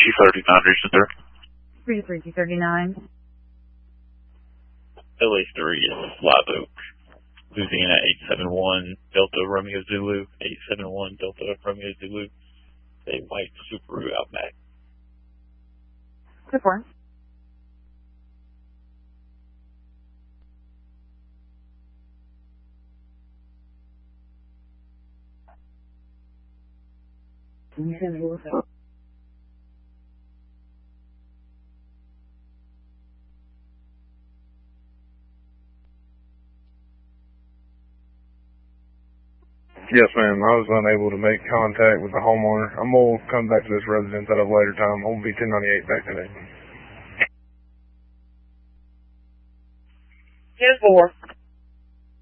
239, reaching there. 33239. LA3 is Live Oak. Louisiana 871 Delta Romeo Zulu. 871 Delta Romeo Zulu. A white Subaru Outback. Good for. Yes, ma'am. I was unable to make contact with the homeowner. I'm going to come back to this residence at a later time. I'm going to be 1098 back today. 10-4.